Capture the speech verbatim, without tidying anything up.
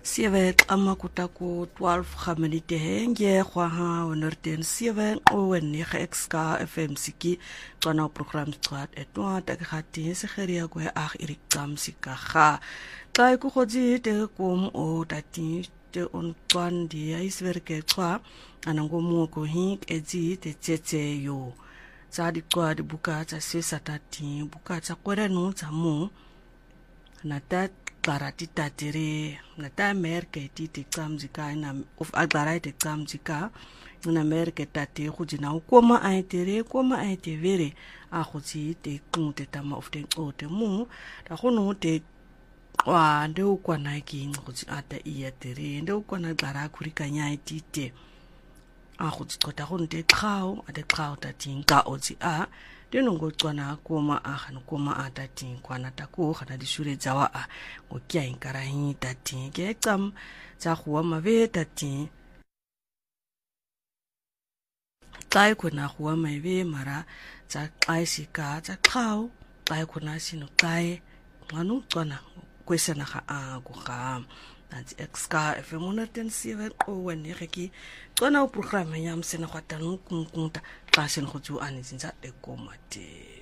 sewe ama kutako twaalf gaminute henge kwaha onerten sewe o nege X K F M siki kana program strat etwa takati segeria kwe ag irikam sikaga tla ku godzi te kom o tati te on twan di iswerke twa anangomo ko hink ezi te tsetse yo tsa di kwa di buka tsa sesa tati buka tsa kwere no tsa mo na tat clarati tatire na ta merke ti te tsamzika na of aglara te tsamzika na merke tate go dina ukoma a tere koma a te vere a go tsi te kunte tama of te ote mu da go no te wa nde o kwana ke go tsi ata iya tere nde o kwana glara kurikanya itite a go tsi tota go nte tlhao a te tlhao tatinka o tsi a denongo tswana koma a gana koma a tating kwana tako gana di sure tsawa a go kya inkarahi tating ke tsam tsa go wa mabe tating tla ko na go wa mabe mara tsa tla sika tsa tlhao tla ko na sino tla ngano tswana kwesena ga a go ga nanti X K F M one oh seven o wene ge tswana o program ya msena go tanu kunkunta tla sen go tsu ane tsa e komate